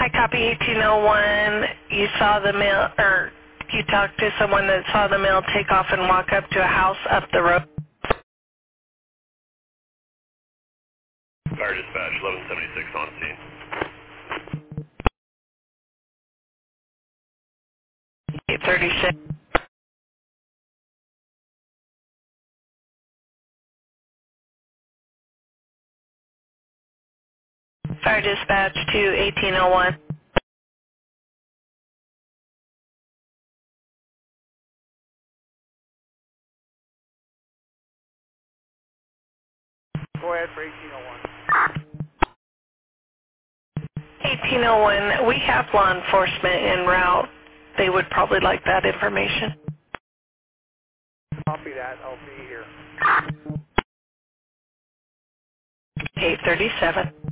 Hi, copy 1801. You saw the mail, or you talked to someone that saw the mail take off and walk up to a house up the road. Fire dispatch, 1176 on scene. 836. Fire dispatch to 1801. Go ahead for 1801. 1801, we have law enforcement en route. They would probably like that information. Copy that. I'll be here. 837.